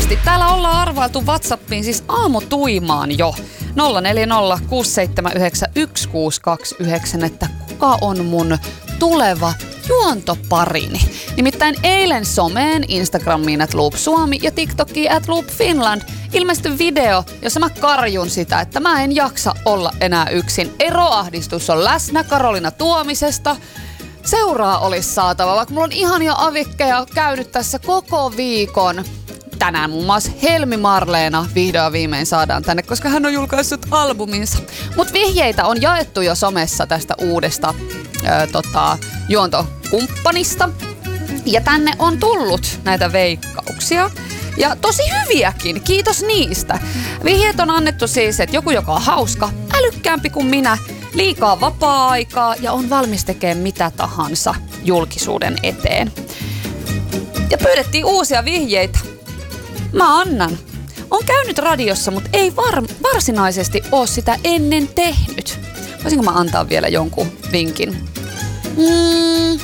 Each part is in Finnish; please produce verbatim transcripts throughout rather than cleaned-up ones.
Ehdottomasti. Täällä ollaan arvailtu WhatsAppiin siis aamutuimaan jo. nolla neljä nolla kuusi seitsemän yhdeksän yksi kuusi kaksi yhdeksän, että kuka on mun tuleva juontoparini. Nimittäin eilen someen, Instagramiin at Loop Suomi ja TikTokiin at Loop Finland ilmestyi video, jossa mä karjun sitä, että mä en jaksa olla enää yksin. Eroahdistus on läsnä Karolina Tuomisesta. Seuraa olisi saatava, vaikka mulla on ihania avikkeja käynyt tässä koko viikon. Tänään muun muassa Helmi Marleena vihdoin viimein saadaan tänne, koska hän on julkaissut albuminsa. Mut vihjeitä on jaettu jo somessa tästä uudesta ää, tota, juontokumppanista. Ja tänne on tullut näitä veikkauksia. Ja tosi hyviäkin, kiitos niistä. Vihjeet on annettu siis, että joku, joka on hauska, älykkäämpi kuin minä, liikaa vapaa-aikaa ja on valmis tekemään mitä tahansa julkisuuden eteen. Ja pyydettiin uusia vihjeitä. Mä annan. On käynyt radiossa, mutta ei var- varsinaisesti ole sitä ennen tehnyt. Voisinko mä antaa vielä jonkun vinkin? Mm,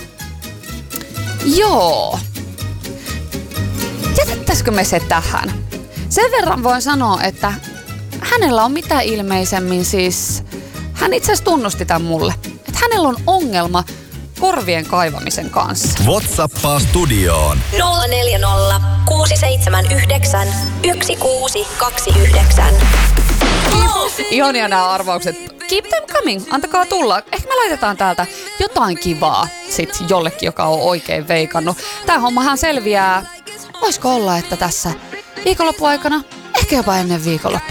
joo. Jätettäisikö me se tähän? Sen verran voin sanoa, että hänellä on mitä ilmeisemmin siis... Hän itse asiassa tunnusti tämän mulle, että hänellä on ongelma korvien kaivamisen kanssa. WhatsAppaa studioon. nolla neljä nolla kuusi seitsemän yhdeksän yksi kuusi kaksi yhdeksän. Ihania nämä arvaukset. Keep them coming. Antakaa tulla. Ehkä me laitetaan täältä jotain kivaa sit jollekin, joka on oikein veikannut. Tää hommahan selviää. Voisiko olla, että tässä viikonloppuaikana, ehkä jopa ennen viikonloppua.